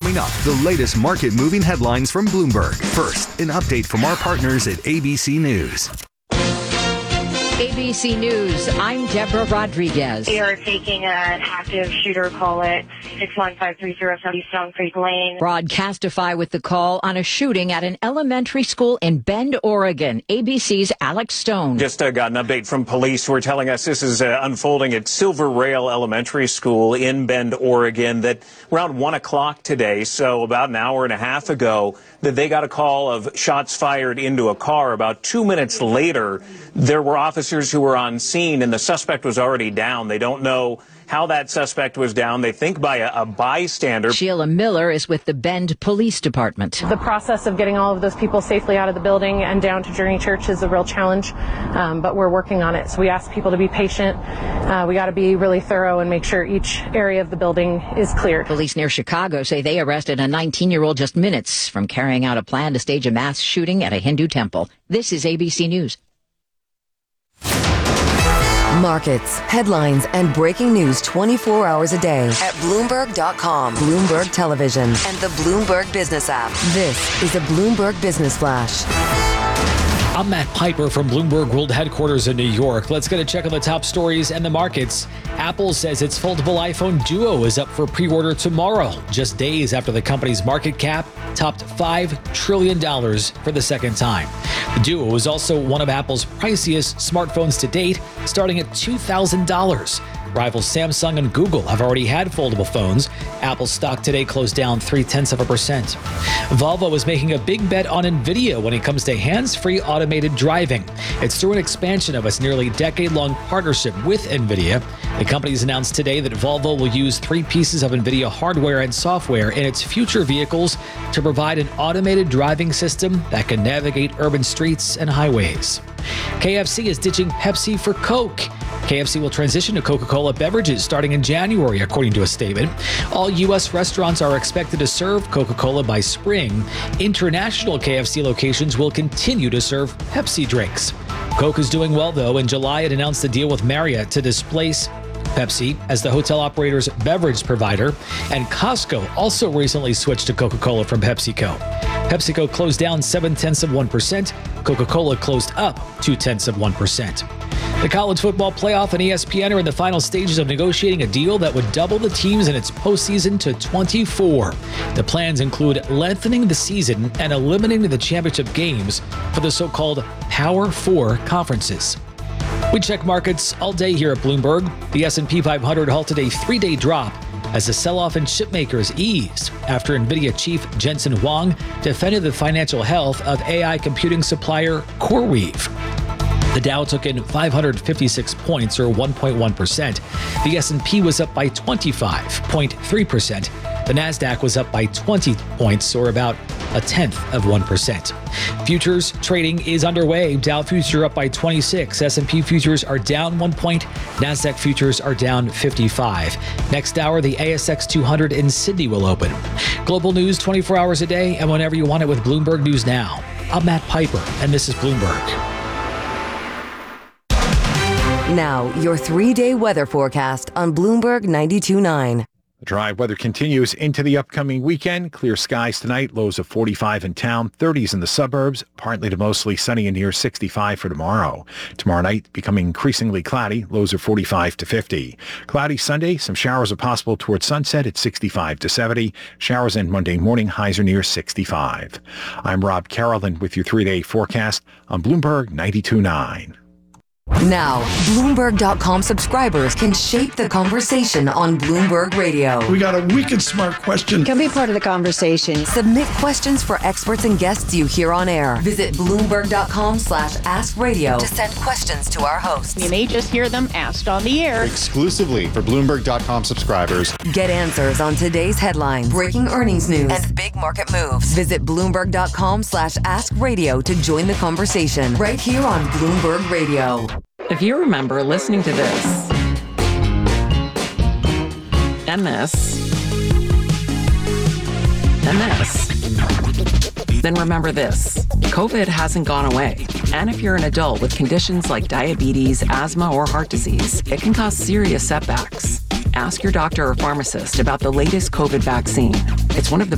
Coming up, the latest market-moving headlines from Bloomberg. First, an update from our partners at ABC News. ABC News, I'm Deborah Rodriguez. We are taking an active shooter call at 61530 Stone Creek Lane. Broadcastify with the call on a shooting at an elementary school in Bend, Oregon. ABC's Alex Stone. Just got an update from police who are telling us this is unfolding at Silver Rail Elementary School in Bend, Oregon, that around 1 o'clock today, so about an hour and a half ago, that they got a call of shots fired into a car. About 2 minutes later, there were officers who were on scene, and the suspect was already down. They don't know how that suspect was down. They think by a bystander. Sheila Miller is with the Bend Police Department. The process of getting all of those people safely out of the building and down to Journey Church is a real challenge, but we're working on it. So we ask people to be patient. We got to be really thorough and make sure each area of the building is cleared. Police near Chicago say they arrested a 19-year-old just minutes from carrying out a plan to stage a mass shooting at a Hindu temple. This is ABC News. Markets, headlines, and breaking news 24 hours a day at Bloomberg.com, Bloomberg Television, and the Bloomberg Business app. This is a Bloomberg Business Flash. I'm Matt Piper from Bloomberg World Headquarters in New York. Let's get a check on the top stories and the markets. Apple says its foldable iPhone Duo is up for pre-order tomorrow, just days after the company's market cap topped $5 trillion for the second time. The Duo is also one of Apple's priciest smartphones to date, starting at $2,000. Rivals Samsung and Google have already had foldable phones. Apple's stock today closed down 0.3%. Volvo is making a big bet on NVIDIA when it comes to hands-free automated driving. It's through an expansion of its nearly decade-long partnership with NVIDIA. The company's announced today that Volvo will use 3 pieces of NVIDIA hardware and software in its future vehicles to provide an automated driving system that can navigate urban streets and highways. KFC is ditching Pepsi for Coke. KFC will transition to Coca-Cola beverages starting in January, according to a statement. All U.S. restaurants are expected to serve Coca-Cola by spring. International KFC locations will continue to serve Pepsi drinks. Coke is doing well, though. In July, it announced a deal with Marriott to displace Pepsi as the hotel operator's beverage provider, and Costco also recently switched to Coca-Cola from PepsiCo. PepsiCo closed down 0.7%. Coca-Cola closed up 0.2%. The college football playoff and ESPN are in the final stages of negotiating a deal that would double the teams in its postseason to 24. The plans include lengthening the season and eliminating the championship games for the so-called Power 4 conferences. We check markets all day here at Bloomberg. The S&P 500 halted a 3-day drop as the sell-off in chipmakers eased after NVIDIA chief Jensen Huang defended the financial health of AI computing supplier CoreWeave. The Dow took in 556 points, or 1.1%. The S&P was up by 25.3%. The Nasdaq was up by 20 points, or about 0.1%. Futures trading is underway. Dow futures up by 26. S&P futures are down 1 point. Nasdaq futures are down 55. Next hour, the ASX 200 in Sydney will open. Global news 24 hours a day and whenever you want it with Bloomberg News Now. I'm Matt Piper, and this is Bloomberg. Now, your 3-day weather forecast on Bloomberg 92.9. The dry weather continues into the upcoming weekend. Clear skies tonight, lows of 45 in town, 30s in the suburbs, partly to mostly sunny and near 65 for tomorrow. Tomorrow night becoming increasingly cloudy, lows of 45 to 50. Cloudy Sunday, some showers are possible towards sunset at 65 to 70. Showers end Monday morning, highs are near 65. I'm Rob Carolyn with your 3-day forecast on Bloomberg 92.9. Now, Bloomberg.com subscribers can shape the conversation on Bloomberg Radio. We got a wicked smart question. Can be part of the conversation. Submit questions for experts and guests you hear on air. Visit Bloomberg.com/askradio to send questions to our hosts. You may just hear them asked on the air. Exclusively for Bloomberg.com subscribers. Get answers on today's headlines, breaking earnings news, and big market moves. Visit Bloomberg.com/askradio to join the conversation right here on Bloomberg Radio. If you remember listening to this, and this, and this, then remember this. COVID hasn't gone away. And if you're an adult with conditions like diabetes, asthma, or heart disease, it can cause serious setbacks. Ask your doctor or pharmacist about the latest COVID vaccine. It's one of the